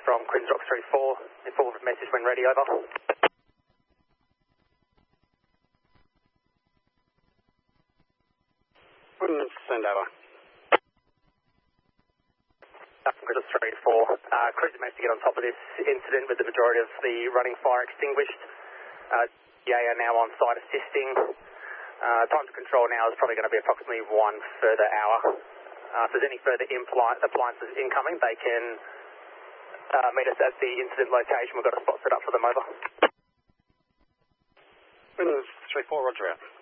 from Cruise Rock 34. Inform with message when ready, over. Send over. From Cruise Rock 34. Cruiser managed to get on top of this incident with the majority of the running fire extinguished. DA are now on site assisting. Time to control now is probably going to be approximately 1 further hour. If there's any further appliances incoming, they can meet us at the incident location. We've got a spot set up for them, over. Windows 3-4, roger out.